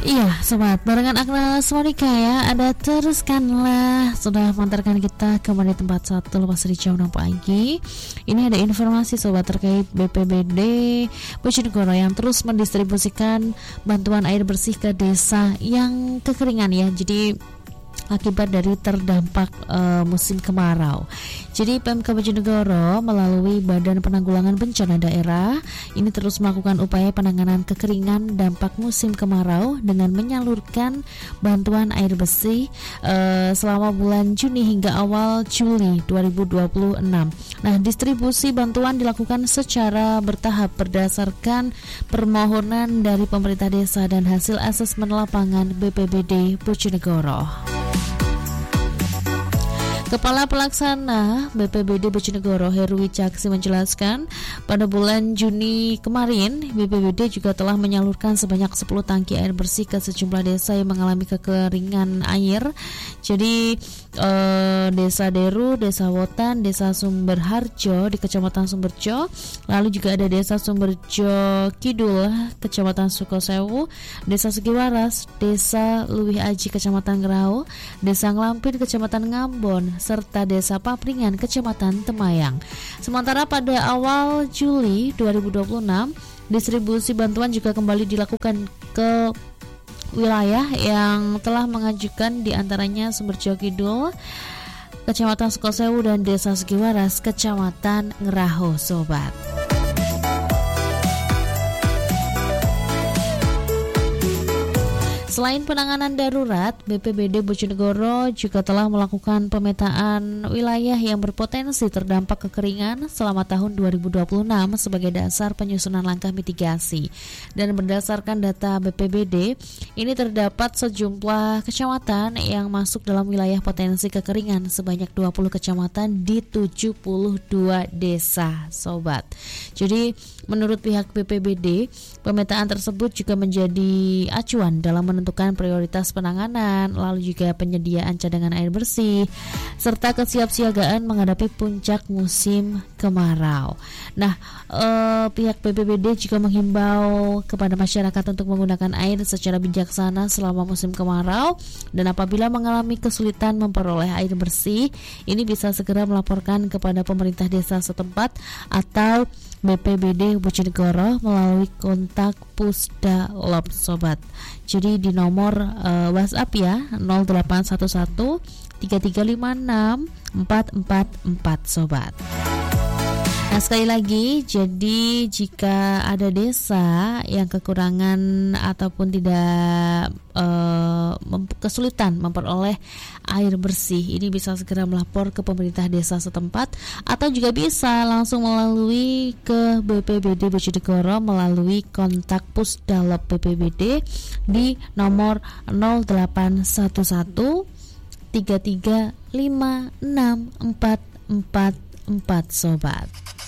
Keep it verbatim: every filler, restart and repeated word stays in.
Iya sobat, barengan Agnes Monica ya. Ada teruskanlah sudah mengantarkan kita kembali tempat satu lepas dari jam enam pagi. Ini ada informasi sobat terkait B P B D Bojonegoro yang terus mendistribusikan bantuan air bersih ke desa yang kekeringan ya. Jadi akibat dari terdampak uh, musim kemarau. Jadi Pemkab Bojonegoro melalui Badan Penanggulangan Bencana Daerah ini terus melakukan upaya penanganan kekeringan dampak musim kemarau dengan menyalurkan bantuan air bersih uh, selama bulan Juni hingga awal Juli dua ribu dua puluh enam. Nah, distribusi bantuan dilakukan secara bertahap berdasarkan permohonan dari pemerintah desa dan hasil asesmen lapangan B P B D Bojonegoro. Kepala Pelaksana B P B D Bojonegoro Heru Wicaksono menjelaskan pada bulan Juni kemarin B P B D juga telah menyalurkan sebanyak sepuluh tangki air bersih ke sejumlah desa yang mengalami kekeringan air. Jadi eh, Desa Deru, Desa Wotan, Desa Sumberharjo di Kecamatan Sumberjo, lalu juga ada Desa Sumberjo Kidul, Kecamatan Sukosewu, Desa Segiwaras, Desa Luwih Aji, Kecamatan Ngerau, Desa Nglampir, Kecamatan Ngambon, serta Desa Papringan, Kecamatan Temayang. Sementara pada awal Juli dua ribu dua puluh enam, distribusi bantuan juga kembali dilakukan ke wilayah yang telah mengajukan, diantaranya Sumberjo Kidul, Kecamatan Sukosewu, dan Desa Segiwaras, Kecamatan Ngeraho, sobat. Selain penanganan darurat, B P B D Bojonegoro juga telah melakukan pemetaan wilayah yang berpotensi terdampak kekeringan selama tahun dua ribu dua puluh enam sebagai dasar penyusunan langkah mitigasi. Dan berdasarkan data B P B D, ini terdapat sejumlah kecamatan yang masuk dalam wilayah potensi kekeringan sebanyak dua puluh kecamatan di tujuh puluh dua desa, sobat. Jadi, menurut pihak B P B D, pemetaan tersebut juga menjadi acuan dalam menentukan prioritas penanganan, lalu juga penyediaan cadangan air bersih, serta kesiapsiagaan menghadapi puncak musim kemarau. Nah, eh, pihak B P B D juga menghimbau kepada masyarakat untuk menggunakan air secara bijaksana selama musim kemarau, dan apabila mengalami kesulitan memperoleh air bersih, ini bisa segera melaporkan kepada pemerintah desa setempat atau B P B D Bojonegoro melalui kontak Pusdalop, sobat. Jadi di nomor uh, WhatsApp ya nol delapan satu satu tiga tiga lima enam empat empat empat, sobat. Nah, sekali lagi, jadi jika ada desa yang kekurangan ataupun tidak uh, mem- kesulitan memperoleh air bersih, ini bisa segera melapor ke pemerintah desa setempat atau juga bisa langsung melalui ke B P B D Bojonegoro melalui kontak Pusdalop B P B D di nomor nol delapan satu satu tiga tiga lima enam empat empat empat, sobat.